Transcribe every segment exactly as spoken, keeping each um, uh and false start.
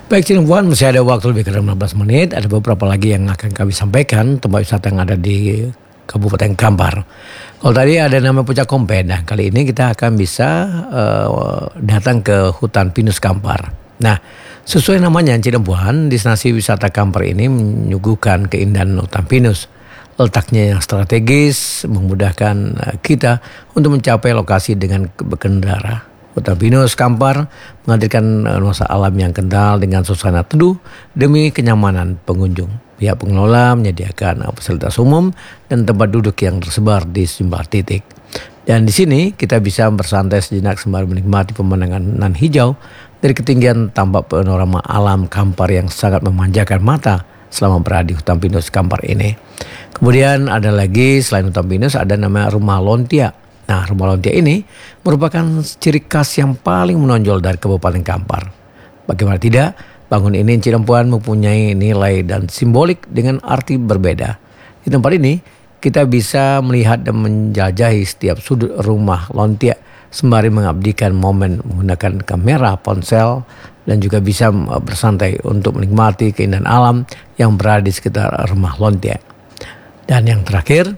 Baik Cirebon, masih ada waktu lebih kurang lima belas menit. Ada beberapa lagi yang akan kami sampaikan tempat wisata yang ada di Kabupaten Kampar. Kalau tadi ada nama Puncak Kompen, nah kali ini kita akan bisa uh, datang ke hutan pinus Kampar. Nah, sesuai namanya Cirebon, destinasi wisata Kampar ini menyuguhkan keindahan hutan pinus. Letaknya yang strategis memudahkan kita untuk mencapai lokasi dengan berkendara. Hutan pinus Kampar menghadirkan nuansa alam yang kental dengan suasana teduh demi kenyamanan pengunjung. Pihak pengelola menyediakan fasilitas umum dan tempat duduk yang tersebar di sejumlah titik. Dan di sini kita bisa bersantai sejenak sembari menikmati pemandangan nan hijau dari ketinggian tampak panorama alam Kampar yang sangat memanjakan mata selama berada di hutan pinus Kampar ini. Kemudian ada lagi selain hutan pinus ada nama Rumah Lontia. Nah, Rumah Lontia ini merupakan ciri khas yang paling menonjol dari Kabupaten Kampar. Bagaimana tidak, bangun ini Cirebon mempunyai nilai dan simbolik dengan arti berbeda. Di tempat ini, kita bisa melihat dan menjajahi setiap sudut rumah Lontia sembari mengabdikan momen menggunakan kamera ponsel dan juga bisa bersantai untuk menikmati keindahan alam yang berada di sekitar rumah Lontia. Dan yang terakhir,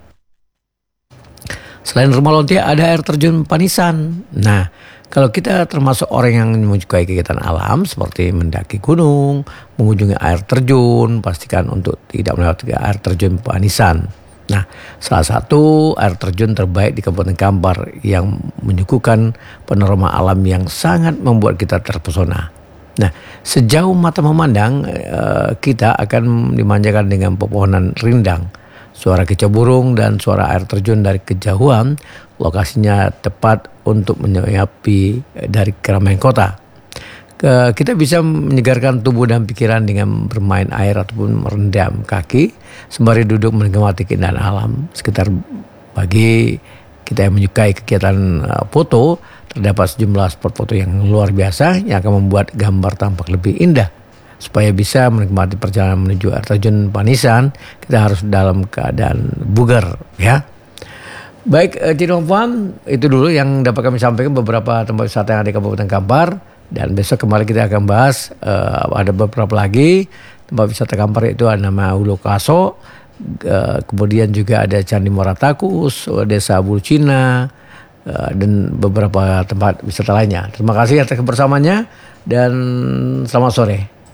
selain Rumah Lontia ada air terjun Panisan. Nah, kalau kita termasuk orang yang menyukai kegiatan alam seperti mendaki gunung, mengunjungi air terjun, pastikan untuk tidak melewati air terjun Panisan. Nah, salah satu air terjun terbaik di Kabupaten Kampar yang menyuguhkan panorama alam yang sangat membuat kita terpesona. Nah, sejauh mata memandang, kita akan dimanjakan dengan pepohonan rindang, suara kicau burung dan suara air terjun dari kejauhan. Lokasinya tepat untuk menyapi dari keramaian kota. Kita bisa menyegarkan tubuh dan pikiran dengan bermain air ataupun merendam kaki sembari duduk menikmati keindahan alam sekitar. Bagi kita yang menyukai kegiatan foto, terdapat sejumlah spot foto yang luar biasa yang akan membuat gambar tampak lebih indah. Supaya bisa menikmati perjalanan menuju air terjun Panisan, kita harus dalam keadaan bugar, ya. Baik, Cirebon, itu dulu yang dapat kami sampaikan beberapa tempat wisata yang ada di Kabupaten Kampar. Dan besok kembali kita akan bahas, uh, ada beberapa lagi tempat wisata Kampar, itu ada nama Ulu Kaso, uh, kemudian juga ada Candi Muara Takus, Desa Bulcina, uh, dan beberapa tempat wisata lainnya. Terima kasih atas kebersamaannya dan selamat sore.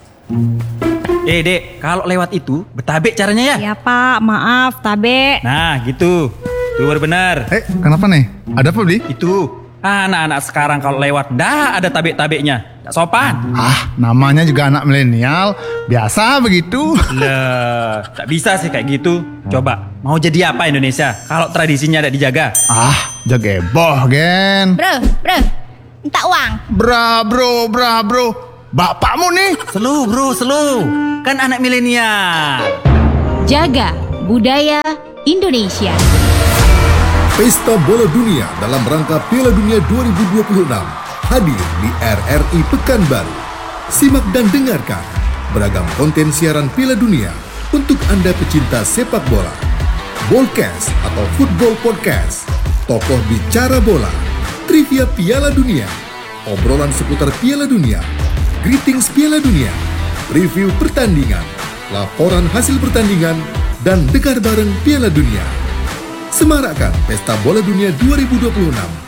Eh dek, kalau lewat itu betabek caranya ya? Ya pak, maaf tabe. Nah gitu, tuh baru benar. Eh kenapa nih? Ada apa Bli? Itu anak-anak sekarang kalau lewat dah ada tabek-tabeknya, tak sopan. Ah namanya juga anak milenial, biasa begitu. Lah, tak bisa sih kayak gitu. Coba, mau jadi apa Indonesia kalau tradisinya ada dijaga? Ah jageboh gen. Bro, bro, minta uang. Bra bro, bra bro. Bapakmu nih. Selu bro, selu. Kan anak milenial. Jaga budaya Indonesia. Pesta Bola Dunia dalam rangka Piala Dunia dua ribu dua puluh enam hadir di R R I Pekanbaru. Simak dan dengarkan beragam konten siaran Piala Dunia untuk Anda pecinta sepak bola. Bolcast atau Football Podcast, tokoh bicara bola, trivia Piala Dunia, obrolan seputar Piala Dunia, greetings Piala Dunia, review pertandingan, laporan hasil pertandingan, dan dengar bareng Piala Dunia. Semarakkan Pesta Bola Dunia dua ribu dua puluh enam